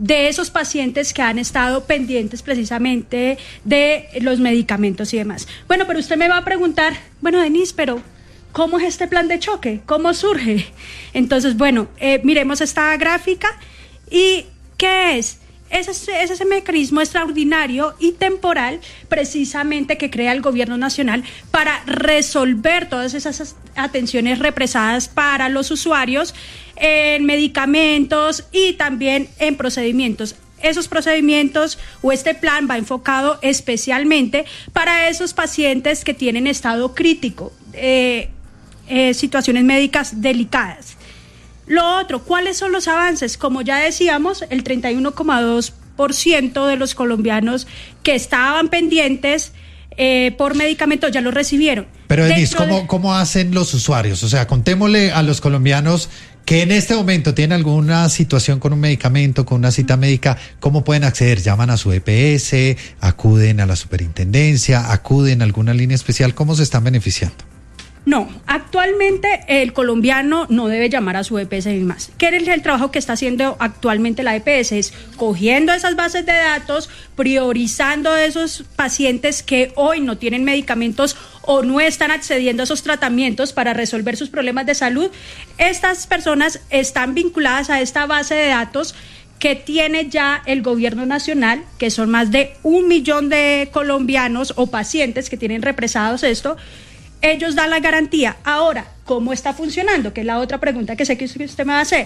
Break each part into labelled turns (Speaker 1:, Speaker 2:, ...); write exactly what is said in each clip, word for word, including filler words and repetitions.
Speaker 1: de esos pacientes que han estado pendientes precisamente de los medicamentos y demás. Bueno, pero usted me va a preguntar, bueno, Denise, pero ¿cómo es este plan de choque? ¿Cómo surge? Entonces, bueno, eh, miremos esta gráfica y ¿qué es? Es ese, es ese mecanismo extraordinario y temporal precisamente que crea el gobierno nacional para resolver todas esas atenciones represadas para los usuarios en medicamentos y también en procedimientos. Esos procedimientos o este plan va enfocado especialmente para esos pacientes que tienen estado crítico, eh, eh, situaciones médicas delicadas. Lo otro, ¿cuáles son los avances? Como ya decíamos, el treinta y uno coma dos por ciento de los colombianos que estaban pendientes eh, por medicamentos ya lo recibieron.
Speaker 2: Pero Denise, ¿cómo,
Speaker 1: de...
Speaker 2: ¿cómo hacen los usuarios? O sea, contémosle a los colombianos que en este momento tienen alguna situación con un medicamento, con una cita médica, ¿cómo pueden acceder? ¿Llaman a su E P S? ¿Acuden a la superintendencia? ¿Acuden a alguna línea especial? ¿Cómo se están beneficiando?
Speaker 1: No, actualmente el colombiano no debe llamar a su E P S ni más. ¿Qué es el trabajo que está haciendo actualmente la E P S? Es cogiendo esas bases de datos, priorizando esos pacientes que hoy no tienen medicamentos o no están accediendo a esos tratamientos para resolver sus problemas de salud. Estas personas están vinculadas a esta base de datos que tiene ya el gobierno nacional, que son más de un millón de colombianos o pacientes que tienen represados esto. Ellos dan la garantía. Ahora, ¿cómo está funcionando? Que es la otra pregunta que sé que usted me va a hacer.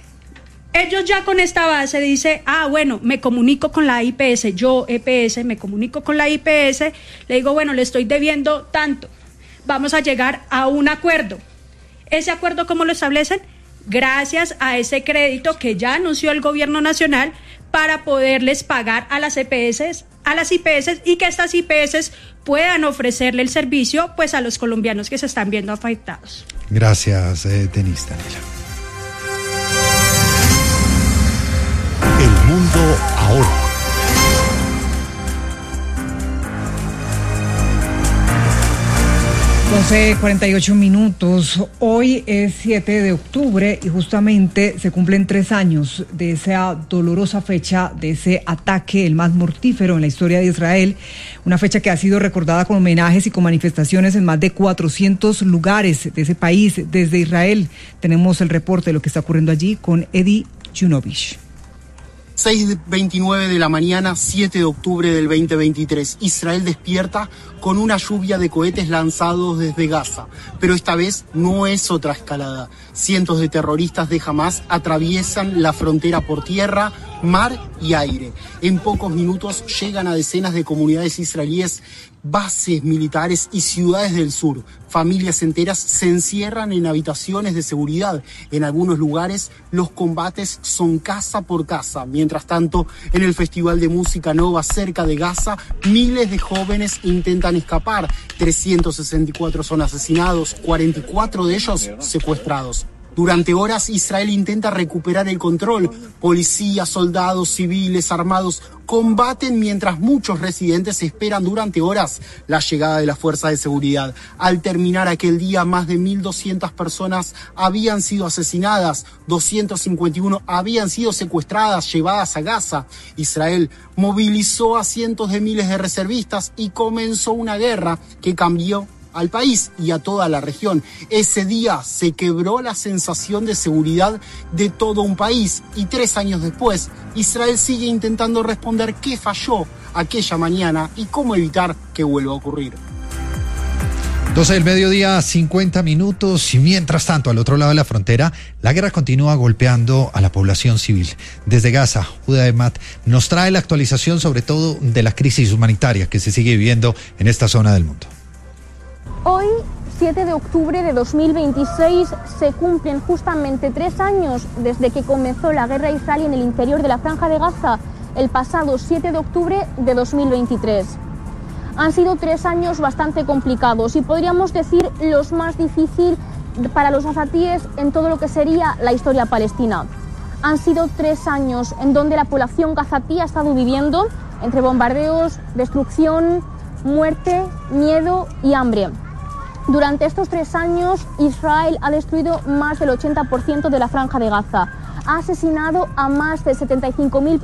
Speaker 1: Ellos ya con esta base dicen, ah, bueno, me comunico con la I P S, yo E P S, me comunico con la I P S, le digo, bueno, le estoy debiendo tanto, vamos a llegar a un acuerdo. ¿Ese acuerdo cómo lo establecen? Gracias a ese crédito que ya anunció el gobierno nacional para poderles pagar a las E P S, a las I P S y que estas I P S puedan ofrecerle el servicio pues a los colombianos que se están viendo afectados.
Speaker 2: Gracias, eh, Denise Danella.
Speaker 3: El mundo ahora.
Speaker 4: doce cuarenta y ocho minutos. Hoy es siete de octubre y justamente se cumplen tres años de esa dolorosa fecha, de ese ataque, el más mortífero en la historia de Israel. Una fecha que ha sido recordada con homenajes y con manifestaciones en más de cuatrocientos lugares de ese país, desde Israel. Tenemos el reporte de lo que está ocurriendo allí con Eddie Junovich.
Speaker 5: seis veintinueve de la mañana, siete de octubre del veinte veintitrés. Israel despierta con una lluvia de cohetes lanzados desde Gaza. Pero esta vez no es otra escalada. Cientos de terroristas de Hamás atraviesan la frontera por tierra, mar y aire. En pocos minutos llegan a decenas de comunidades israelíes, bases militares y ciudades del sur. Familias enteras se encierran en habitaciones de seguridad. En algunos lugares los combates son casa por casa. Mientras tanto, en el Festival de Música Nova cerca de Gaza, miles de jóvenes intentan escapar. trescientos sesenta y cuatro son asesinados, cuarenta y cuatro de ellos secuestrados. Durante horas Israel intenta recuperar el control. Policías, soldados, civiles, armados combaten mientras muchos residentes esperan durante horas la llegada de las fuerzas de seguridad. Al terminar aquel día, más de mil doscientas personas habían sido asesinadas, doscientas cincuenta y uno habían sido secuestradas, llevadas a Gaza. Israel movilizó a cientos de miles de reservistas y comenzó una guerra que cambió al país y a toda la región. Ese día se quebró la sensación de seguridad de todo un país y tres años después, Israel sigue intentando responder qué falló aquella mañana y cómo evitar que vuelva a ocurrir.
Speaker 2: doce del mediodía, cincuenta minutos, y mientras tanto, al otro lado de la frontera, la guerra continúa golpeando a la población civil. Desde Gaza, Judá Emat nos trae la actualización sobre todo de la crisis humanitaria que se sigue viviendo en esta zona del mundo.
Speaker 6: Hoy, siete de octubre de dos mil veintiséis, se cumplen justamente tres años desde que comenzó la guerra israelí en el interior de la Franja de Gaza, el pasado siete de octubre de dos mil veintitrés. Han sido tres años bastante complicados y podríamos decir los más difíciles para los gazatíes en todo lo que sería la historia palestina. Han sido tres años en donde la población gazatí ha estado viviendo entre bombardeos, destrucción, muerte, miedo y hambre. Durante estos tres años, Israel ha destruido más del ochenta por ciento de la Franja de Gaza. Ha asesinado a más de setenta y cinco mil